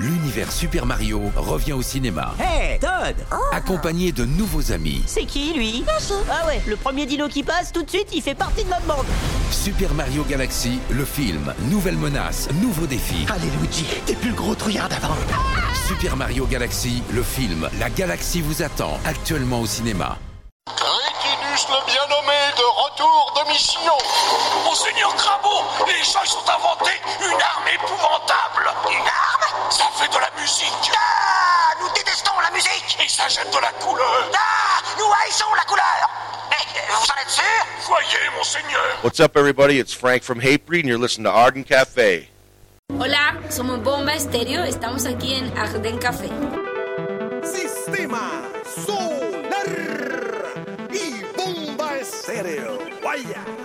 l'univers Super Mario revient au cinéma. Hey, Todd! Accompagné de nouveaux amis. C'est qui, lui? Ah ouais, le premier dino qui passe, tout de suite, il fait partie de notre bande. Super Mario Galaxy, le film. Nouvelle menace, nouveau défi. Allez, Luigi, t'es plus le gros trouillard d'avant. Super Mario Galaxy, le film. La galaxie vous attend, actuellement au cinéma. Crétinus le bien nommé, de retour de mission. Monseigneur Crabeau, les gens ils ont inventé une arme épouvantable. Une arme? Ça fait de la musique. Ah, nous détestons la musique. Et ça jette de la couleur. Ah, nous haïssons la couleur. Vous en êtes sûr? Voyez, monseigneur. What's up, everybody? It's Frank from Hatebreed, and you're listening to Arden Cafe. Hola, somos Bomba Estéreo, estamos aquí en Arden Café. Sistema Solar y Bomba Estéreo. Vaya.